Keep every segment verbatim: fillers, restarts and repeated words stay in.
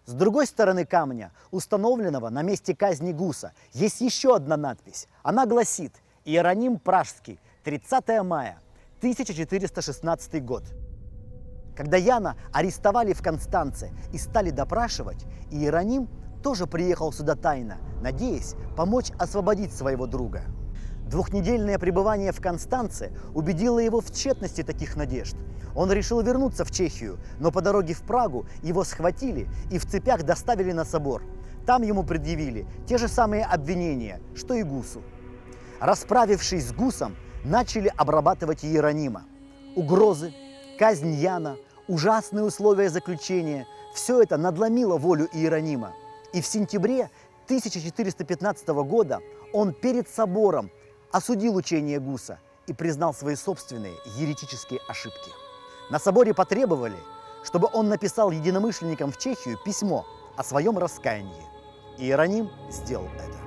С другой стороны камня, установленного на месте казни Гуса, есть еще одна надпись. Она гласит: «Иероним Пражский, тридцатое мая, тысяча четыреста шестнадцатый год». Когда Яна арестовали в Констанце и стали допрашивать, Иероним тоже приехал сюда тайно, надеясь помочь освободить своего друга. Двухнедельное пребывание в Констанце убедило его в тщетности таких надежд. Он решил вернуться в Чехию, но по дороге в Прагу его схватили и в цепях доставили на собор. Там ему предъявили те же самые обвинения, что и Гусу. Расправившись с Гусом, начали обрабатывать Иеронима. Угрозы, казнь Яна, ужасные условия заключения – все это надломило волю Иеронима. И в сентябре тысяча четыреста пятнадцатого года он перед собором осудил учение Гуса и признал свои собственные еретические ошибки. На соборе потребовали, чтобы он написал единомышленникам в Чехию письмо о своем раскаянии. Иероним сделал это.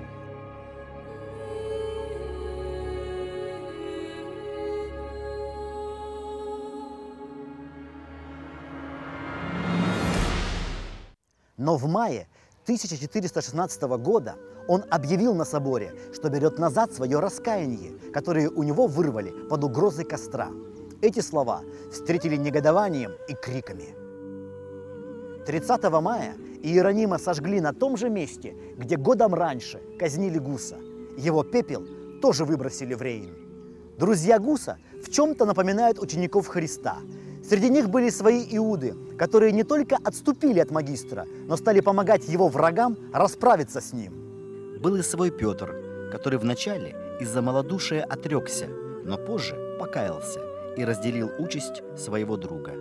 Но в мае тысяча четыреста шестнадцатого года он объявил на соборе, что берет назад свое раскаяние, которое у него вырвали под угрозой костра. Эти слова встретили негодованием и криками. тридцатого мая Иеронима сожгли на том же месте, где годом раньше казнили Гуса. Его пепел тоже выбросили в Рейн. Друзья Гуса в чем-то напоминают учеников Христа. Среди них были свои иуды, которые не только отступили от магистра, но стали помогать его врагам расправиться с ним. Был и свой Петр, который вначале из-за малодушия отрекся, но позже покаялся и разделил участь своего друга.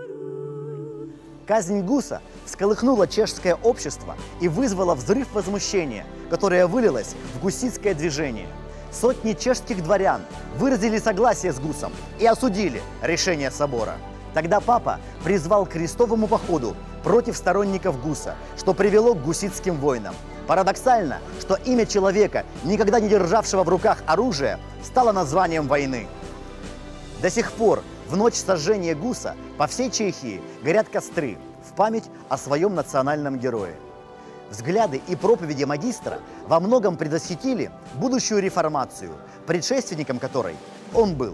Казнь Гуса всколыхнула чешское общество и вызвала взрыв возмущения, которое вылилось в гуситское движение. Сотни чешских дворян выразили согласие с Гусом и осудили решение собора. Тогда папа призвал к крестовому походу против сторонников Гуса, что привело к гуситским войнам. Парадоксально, что имя человека, никогда не державшего в руках оружие, стало названием войны. До сих пор в ночь сожжения Гуса по всей Чехии горят костры в память о своем национальном герое. Взгляды и проповеди магистра во многом предвосхитили будущую реформацию, предшественником которой он был.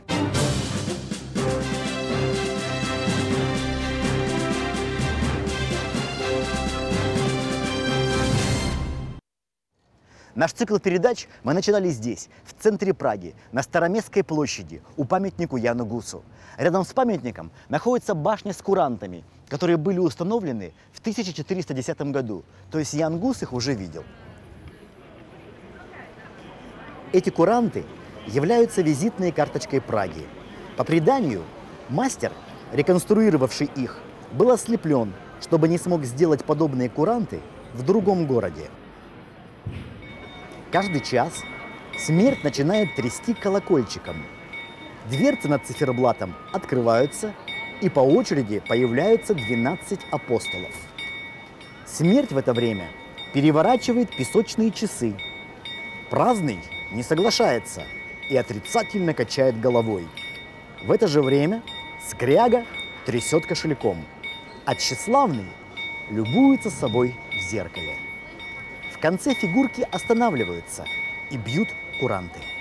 Наш цикл передач мы начинали здесь, в центре Праги, на Староместской площади, у памятника Яну Гусу. Рядом с памятником находится башня с курантами, которые были установлены в тысяча четыреста десятом году, то есть Ян Гус их уже видел. Эти куранты являются визитной карточкой Праги. По преданию, мастер, реконструировавший их, был ослеплен, чтобы не смог сделать подобные куранты в другом городе. Каждый час смерть начинает трясти колокольчиком. Дверцы над циферблатом открываются, и по очереди появляются двенадцать апостолов. Смерть в это время переворачивает песочные часы. Праздный не соглашается и отрицательно качает головой. В это же время скряга трясет кошельком, а тщеславный любуется собой в зеркале. В конце фигурки останавливаются и бьют куранты.